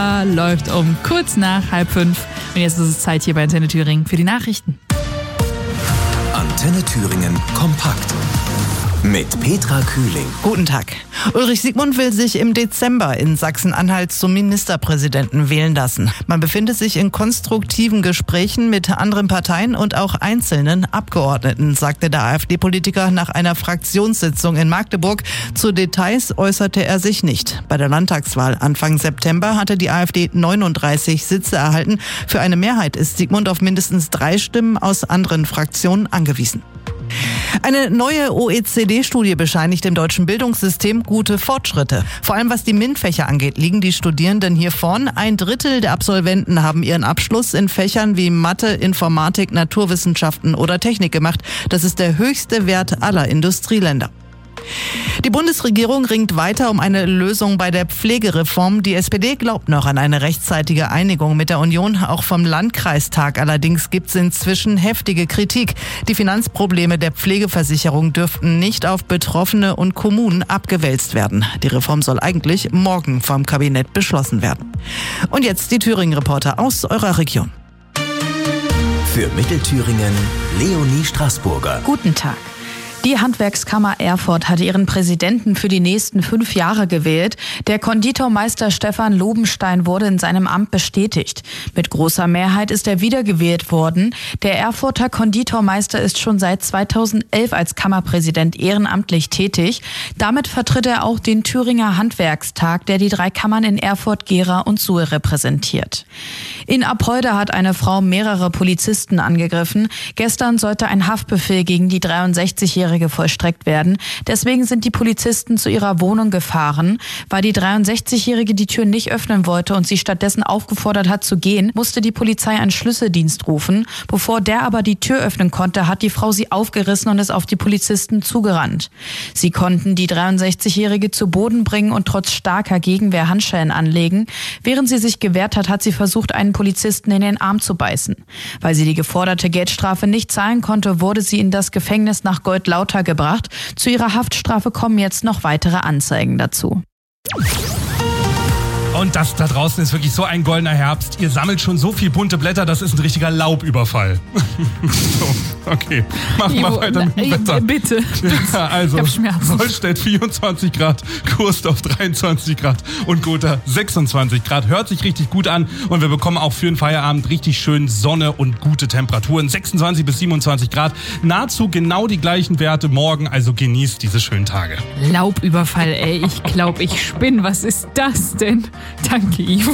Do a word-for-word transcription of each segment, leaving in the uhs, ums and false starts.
läuft um kurz nach halb fünf. Und jetzt ist es Zeit hier bei Antenne Thüringen für die Nachrichten. Antenne Thüringen kompakt. Mit Petra Kühling. Guten Tag. Ulrich Siegmund will sich im Dezember in Sachsen-Anhalt zum Ministerpräsidenten wählen lassen. Man befindet sich in konstruktiven Gesprächen mit anderen Parteien und auch einzelnen Abgeordneten, sagte der AfD-Politiker nach einer Fraktionssitzung in Magdeburg. Zu Details äußerte er sich nicht. Bei der Landtagswahl Anfang September hatte die AfD neununddreißig Sitze erhalten. Für eine Mehrheit ist Siegmund auf mindestens drei Stimmen aus anderen Fraktionen angewiesen. Eine neue O E C D-Studie bescheinigt dem deutschen Bildungssystem gute Fortschritte. Vor allem was die MINT-Fächer angeht, liegen die Studierenden hier vorn. Ein Drittel der Absolventen haben ihren Abschluss in Fächern wie Mathe, Informatik, Naturwissenschaften oder Technik gemacht. Das ist der höchste Wert aller Industrieländer. Die Bundesregierung ringt weiter um eine Lösung bei der Pflegereform. Die S P D glaubt noch an eine rechtzeitige Einigung mit der Union. Auch vom Landkreistag allerdings gibt es inzwischen heftige Kritik. Die Finanzprobleme der Pflegeversicherung dürften nicht auf Betroffene und Kommunen abgewälzt werden. Die Reform soll eigentlich morgen vom Kabinett beschlossen werden. Und jetzt die Thüringen-Reporter aus eurer Region. Für Mittelthüringen Leonie Straßburger. Guten Tag. Die Handwerkskammer Erfurt hatte ihren Präsidenten für die nächsten fünf Jahre gewählt. Der Konditormeister Stefan Lobenstein wurde in seinem Amt bestätigt. Mit großer Mehrheit ist er wiedergewählt worden. Der Erfurter Konditormeister ist schon seit zweitausendelf als Kammerpräsident ehrenamtlich tätig. Damit vertritt er auch den Thüringer Handwerkstag, der die drei Kammern in Erfurt, Gera und Suhl repräsentiert. In Apolda hat eine Frau mehrere Polizisten angegriffen. Gestern sollte ein Haftbefehl gegen die dreiundsechzigjährige vollstreckt werden. Deswegen sind die Polizisten zu ihrer Wohnung gefahren. Weil die dreiundsechzigjährige die Tür nicht öffnen wollte und sie stattdessen aufgefordert hat zu gehen, musste die Polizei einen Schlüsseldienst rufen. Bevor der aber die Tür öffnen konnte, hat die Frau sie aufgerissen und ist auf die Polizisten zugerannt. Sie konnten die dreiundsechzigjährige zu Boden bringen und trotz starker Gegenwehr Handschellen anlegen. Während sie sich gewehrt hat, hat sie versucht, einen Polizisten in den Arm zu beißen. Weil sie die geforderte Geldstrafe nicht zahlen konnte, wurde sie in das Gefängnis nach Goldlauter gebracht. Zu ihrer Haftstrafe kommen jetzt noch weitere Anzeigen dazu. Und das da draußen ist wirklich so ein goldener Herbst. Ihr sammelt schon so viel bunte Blätter, das ist ein richtiger Laubüberfall. So, okay. Machen wir weiter mit dem Wetter. Bitte, bitte. Ja, also, ich hab Schmerzen. Sollstedt vierundzwanzig Grad, Kursdorf dreiundzwanzig Grad und Gotha sechsundzwanzig Grad. Hört sich richtig gut an und wir bekommen auch für den Feierabend richtig schön Sonne und gute Temperaturen. sechsundzwanzig bis siebenundzwanzig Grad. Nahezu genau die gleichen Werte morgen, also genießt diese schönen Tage. Laubüberfall, ey. Ich glaube, ich spinne. Was ist das denn? Danke, Ivo.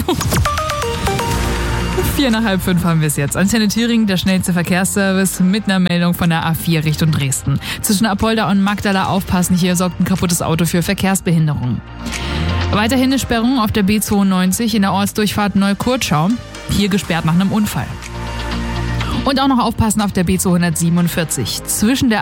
Vier nach halb fünf haben wir es jetzt. Antenne Thüringen, der schnellste Verkehrsservice mit einer Meldung von der A vier Richtung Dresden. Zwischen Apolda und Magdala aufpassen, hier sorgt ein kaputtes Auto für Verkehrsbehinderung. Weiterhin eine Sperrung auf der B zweiundneunzig in der Ortsdurchfahrt Neukurtschau. Hier gesperrt nach einem Unfall. Und auch noch aufpassen auf der B zweihundertsiebenundvierzig. Zwischen der